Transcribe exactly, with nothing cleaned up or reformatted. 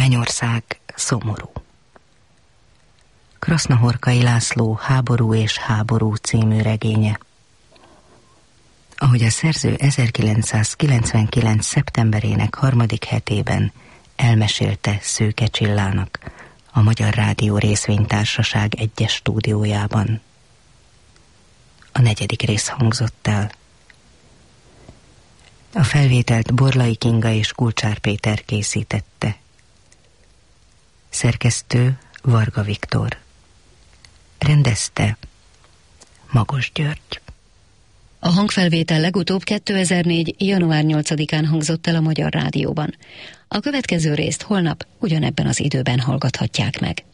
Mennyország szomorú. Krasznahorkai László Háború és háború című regénye. Ahogy a szerző ezerkilencszázkilencvenkilenc. szeptemberének harmadik hetében elmesélte Szőke Csillának a Magyar Rádió Részvénytársaság egyes stúdiójában. A negyedik rész hangzott el. A felvételt Borlai Kinga és Kulcsár Péter készítette. Szerkesztő Varga Viktor. Rendezte Magos György. A hangfelvétel legutóbb kétezer-négy. január nyolcadikán hangzott el a Magyar Rádióban. A következő részt holnap ugyanebben az időben hallgathatják meg.